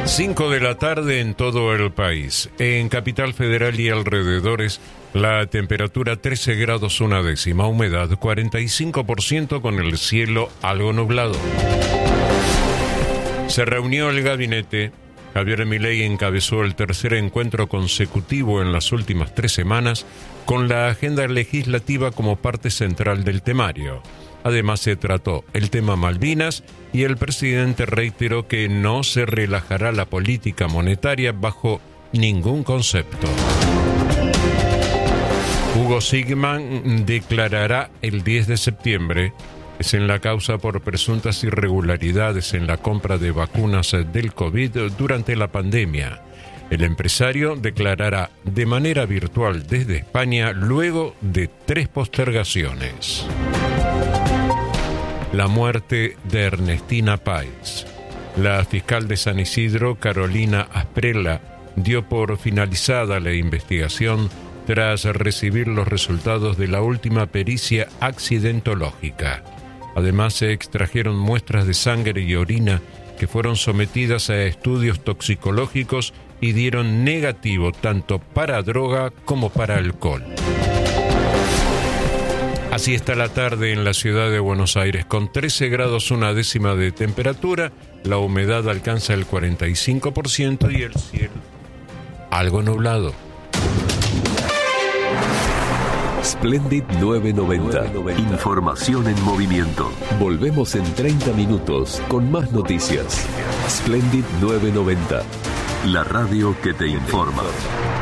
5 de la tarde en todo el país. En Capital Federal y alrededores, la temperatura 13 grados una décima, humedad 45% con el cielo algo nublado. Se reunió el gabinete. Javier Milei encabezó el tercer encuentro consecutivo en las últimas 3 semanas con la agenda legislativa como parte central del temario. Además, se trató el tema Malvinas y el presidente reiteró que no se relajará la política monetaria bajo ningún concepto. Hugo Sigman declarará el 10 de septiembre. Es en la causa por presuntas irregularidades en la compra de vacunas del COVID durante la pandemia. El empresario declarará de manera virtual desde España luego de 3 postergaciones. La muerte de Ernestina Páez. La fiscal de San Isidro, Carolina Asprella, dio por finalizada la investigación tras recibir los resultados de la última pericia accidentológica. Además, se extrajeron muestras de sangre y orina que fueron sometidas a estudios toxicológicos y dieron negativo tanto para droga como para alcohol. Así está la tarde en la ciudad de Buenos Aires, con 13 grados una décima de temperatura, la humedad alcanza el 45% y el cielo algo nublado. Splendid 990. Información en movimiento. Volvemos en 30 minutos con más noticias. Splendid 990. La radio que te informa.